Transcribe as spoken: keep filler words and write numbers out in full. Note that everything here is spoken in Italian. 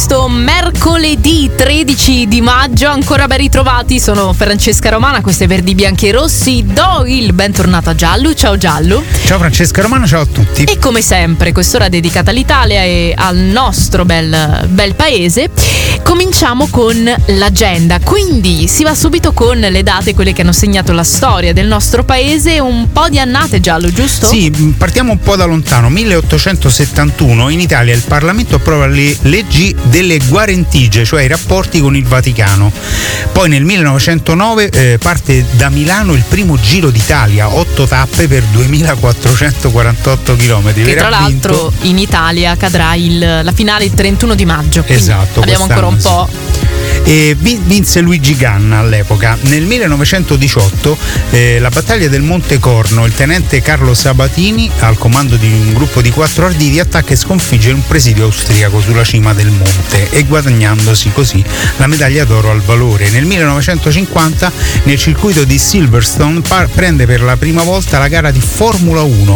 questo mercoledì tredici di maggio. Ancora ben ritrovati, sono Francesca Romana, questo è Verdi Bianchi e Rossi. Do il bentornato a Giallo. Ciao Giallo. Ciao Francesca Romana, ciao a tutti. E come sempre quest'ora è dedicata all'Italia e al nostro bel, bel paese. Cominciamo con l'agenda, quindi si va subito con le date, quelle che hanno segnato la storia del nostro paese. Un po' di annate, Giallo, giusto? Sì, partiamo un po' da lontano. milleottocentosettantuno in Italia il Parlamento approva le leggi delle guarentigie, cioè i rapporti con il Vaticano. Poi nel millenovecentonove eh, parte da Milano il primo Giro d'Italia, otto tappe per duemilaquattrocentoquarantotto chilometri. Che tra l'altro in Italia cadrà il, la finale il trentuno di maggio. Esatto. Abbiamo ancora un po'. E vinse Luigi Ganna all'epoca. Nel millenovecentodiciotto eh, la battaglia del Monte Corno, il tenente Carlo Sabatini al comando di un gruppo di quattro arditi attacca e sconfigge un presidio austriaco sulla cima del monte, e guadagnandosi così la medaglia d'oro al valore. Nel millenovecentocinquanta nel circuito di Silverstone par- prende per la prima volta la gara di Formula uno